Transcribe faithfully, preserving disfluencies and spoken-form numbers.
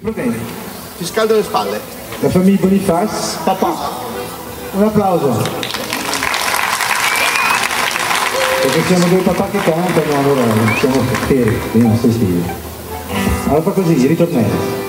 bene. Ti scaldo le spalle. La famiglia Boniface, papà. Un applauso. Perché siamo due papà che cantano, allora siamo fieri dei nostri figli. Allora fa così, ritornello.